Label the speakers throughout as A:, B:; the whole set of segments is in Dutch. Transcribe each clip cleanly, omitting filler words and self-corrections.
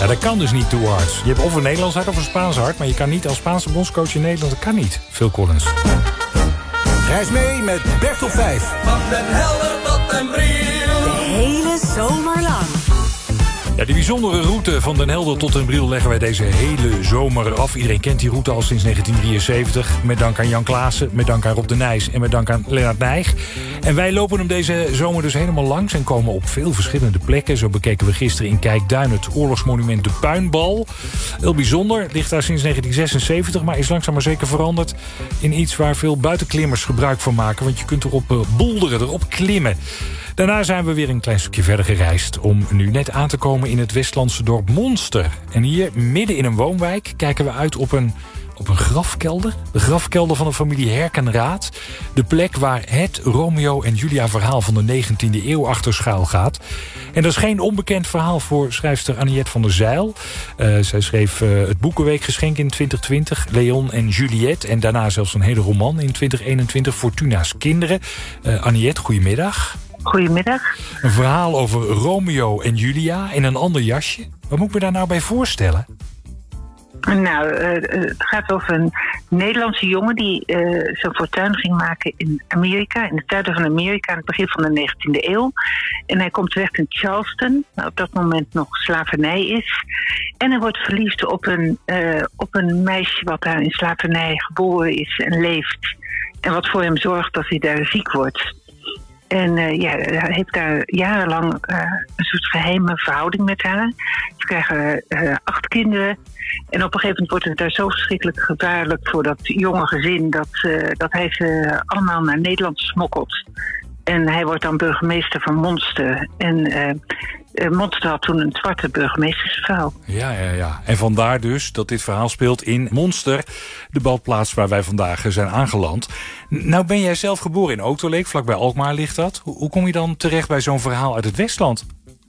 A: Ja, dat kan dus niet, Two Hearts. Je hebt of een Nederlands hart of een Spaans hart... maar je kan niet als Spaanse bondscoach in Nederland. Dat kan niet. Phil Collins.
B: Reis mee met Bert op 5.
C: Van Den Helder tot Den Briel.
D: De hele zomer lang.
A: Ja, die bijzondere route van Den Helder tot Den Briel leggen wij deze hele zomer af. Iedereen kent die route al sinds 1973. Met dank aan Jan Klaassen, met dank aan Rob de Nijs en met dank aan Lennart Nijg. En wij lopen hem deze zomer dus helemaal langs en komen op veel verschillende plekken. Zo bekeken we gisteren in Kijkduin het oorlogsmonument De Puinbal. Heel bijzonder, ligt daar sinds 1976, maar is langzaam maar zeker veranderd in iets waar veel buitenklimmers gebruik van maken. Want je kunt erop bolderen, erop klimmen. Daarna zijn we weer een klein stukje verder gereisd om nu net aan te komen in het Westlandse dorp Monster. En hier, midden in een woonwijk, kijken we uit op een grafkelder. De grafkelder van de familie Herkenraad. De plek waar het Romeo en Julia verhaal van de 19e eeuw achter schuil gaat. En dat is geen onbekend verhaal voor schrijfster Aniette van der Zijl. Zij schreef het Boekenweekgeschenk in 2020, Leon en Juliette. En daarna zelfs een hele roman in 2021, Fortuna's Kinderen. Aniette, goedemiddag.
E: Goedemiddag.
A: Een verhaal over Romeo en Julia in een ander jasje. Wat moet ik me daar nou bij voorstellen?
E: Nou, het gaat over een Nederlandse jongen die zijn fortuin ging maken in Amerika, in het zuiden van Amerika, aan het begin van de 19e eeuw. En hij komt terecht in Charleston, waar op dat moment nog slavernij is. En hij wordt verliefd op een meisje wat daar in slavernij geboren is en leeft. En wat voor hem zorgt dat hij daar ziek wordt. En hij heeft daar jarenlang een soort geheime verhouding met haar. Ze krijgen 8 kinderen. En op een gegeven moment wordt het daar zo verschrikkelijk gevaarlijk voor dat jonge gezin dat hij ze allemaal naar Nederland smokkelt. En hij wordt dan burgemeester van Monster. En Monster had toen een zwarte burgemeestersvrouw.
A: Ja. En vandaar dus dat dit verhaal speelt in Monster, de badplaats waar wij vandaag zijn aangeland. Nou ben jij zelf geboren in Autoleek, vlakbij Alkmaar ligt dat. Hoe kom je dan terecht bij zo'n verhaal uit het Westland?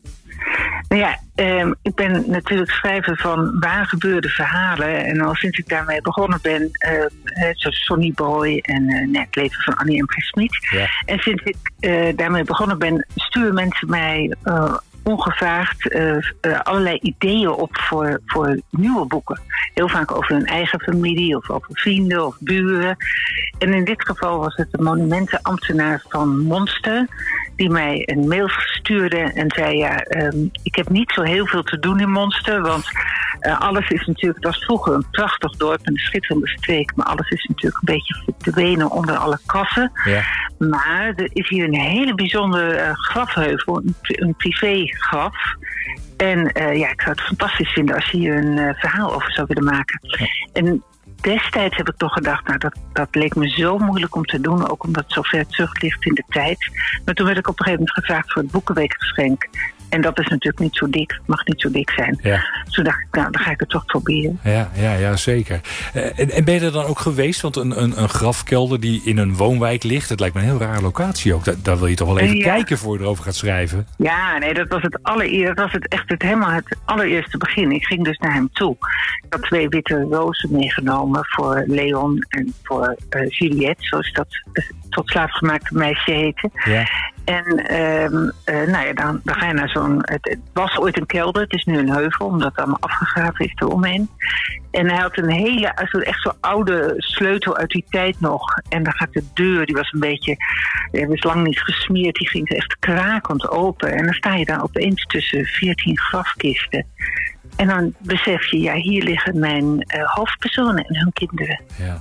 E: Nou ja, ik ben natuurlijk schrijver van waar gebeurde verhalen. En al sinds ik daarmee begonnen ben, zoals Sonny Boy en het leven van Annie M. G. Schmid. Ja. En sinds ik daarmee begonnen ben, sturen mensen mij ongevraagd allerlei ideeën op voor nieuwe boeken. Heel vaak over hun eigen familie of over vrienden of buren. En in dit geval was het de monumentenambtenaar van Monster die mij een mail stuurde en zei ik heb niet zo heel veel te doen in Monster, want alles is natuurlijk, het was vroeger een prachtig dorp, een schitterende streek, maar alles is natuurlijk een beetje verdwenen onder alle kassen. Ja. Maar er is hier een hele bijzondere grafheuvel, een privégraf. En ik zou het fantastisch vinden als je hier een verhaal over zou willen maken. Ja. En destijds heb ik toch gedacht, nou dat leek me zo moeilijk om te doen, ook omdat het zo ver terug ligt in de tijd. Maar toen werd ik op een gegeven moment gevraagd voor het Boekenweekgeschenk. En dat is natuurlijk niet zo dik, mag niet zo dik zijn. Ja. Toen dacht ik, nou, dan ga ik het toch proberen.
A: Ja, zeker. En ben je er dan ook geweest? Want een grafkelder die in een woonwijk ligt, het lijkt me een heel rare locatie ook. Daar wil je toch wel even kijken voor je erover gaat schrijven?
E: Ja, nee, dat was het allereerste. Dat was het allereerste begin. Ik ging dus naar hem toe. Ik had 2 witte rozen meegenomen voor Leon en voor Juliette, zoals dat tot slaafgemaakte meisje heette. Ja. En dan ga je naar zo'n... Het was ooit een kelder, het is nu een heuvel, omdat het allemaal afgegraven is eromheen. En hij had een hele, echt zo'n oude sleutel uit die tijd nog. En dan gaat de deur, die was een beetje... Die was lang niet gesmeerd, die ging echt krakend open. En dan sta je daar opeens tussen 14 grafkisten. En dan besef je, hier liggen mijn hoofdpersonen en hun kinderen.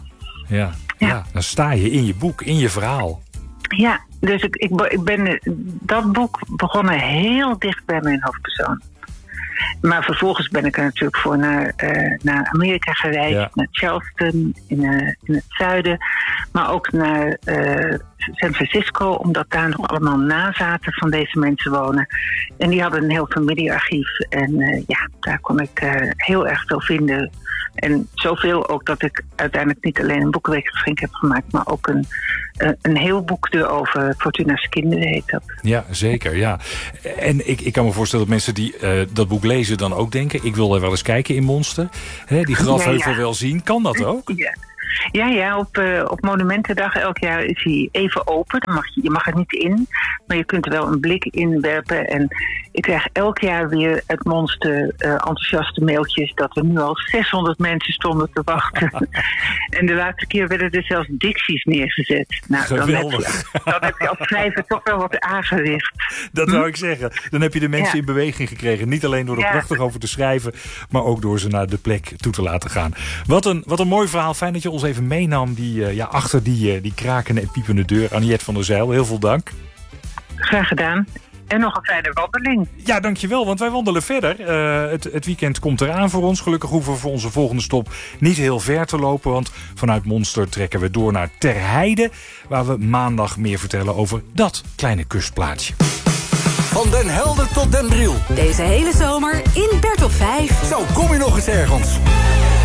A: Ja, dan sta je in je boek, in je verhaal.
E: Ja, dus ik ben dat boek begonnen heel dicht bij mijn hoofdpersoon. Maar vervolgens ben ik er natuurlijk voor naar Amerika gereisd, naar Charleston in het zuiden. Maar ook naar San Francisco, omdat daar nog allemaal nazaten van deze mensen wonen. En die hadden een heel familiearchief. En daar kon ik heel erg veel vinden. En zoveel ook dat ik uiteindelijk niet alleen een Boekenweekgeschenk heb gemaakt, maar ook een heel boek erover. Fortuna's Kinderen heet dat. Ja,
A: zeker, ja. En ik kan me voorstellen dat mensen die dat boek lezen dan ook denken, ik wil er wel eens kijken in Monster. Die grafheuvel wel zien. Kan dat ook?
E: Ja. Ja, op Monumentendag elk jaar is hij even open. Je mag er niet in, maar je kunt er wel een blik in werpen. En ik krijg elk jaar weer het monster enthousiaste mailtjes dat er nu al 600 mensen stonden te wachten. En de laatste keer werden er zelfs dicties neergezet. Nou, dan heb je als schrijver toch wel wat aangericht.
A: Dat wou ik zeggen. Dan heb je de mensen in beweging gekregen. Niet alleen door er prachtig over te schrijven, maar ook door ze naar de plek toe te laten gaan. Wat een mooi verhaal. Fijn dat je ons even meenam achter die krakende en piepende deur. Aniette van der Zijl, heel veel dank.
E: Graag gedaan. En nog een fijne wandeling.
A: Ja, dankjewel, want wij wandelen verder. Het weekend komt eraan voor ons. Gelukkig hoeven we voor onze volgende stop niet heel ver te lopen. Want vanuit Monster trekken we door naar Ter Heide, waar we maandag meer vertellen over dat kleine kustplaatsje.
B: Van Den Helder tot Den Briel.
D: Deze hele zomer in Bert op 5.
B: Zo, kom je nog eens ergens?